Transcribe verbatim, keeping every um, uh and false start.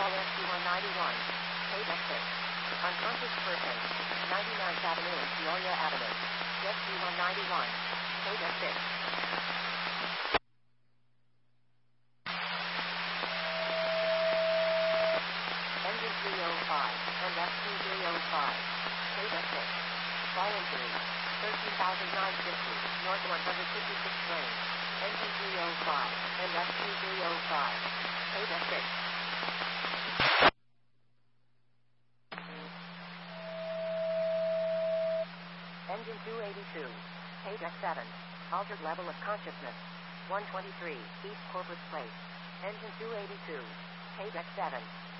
call S C one ninety-one. Page six. Unconscious person. ninety-ninth Avenue and Peoria Avenue. S C one ninety-one. Page six. Engine three oh five and F T three oh five. Page six. Ball injury. thirteen thousand nine hundred fifty. North one hundred fifty-six lane. Engine three oh five and F T three oh five. Page six. Engine two eighty-two. Page seven. Altered level of consciousness. one twenty-three. East Corporate Place. Engine two eighty-two. Page seven.